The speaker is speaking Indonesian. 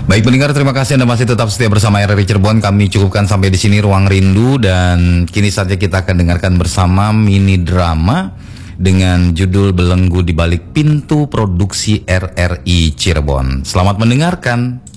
Baik pendengar, terima kasih Anda masih tetap setia bersama RRI Cirebon. Kami cukupkan sampai di sini Ruang Rindu, dan kini saja kita akan dengarkan bersama mini drama dengan judul Belenggu di Balik Pintu, produksi RRI Cirebon. Selamat mendengarkan.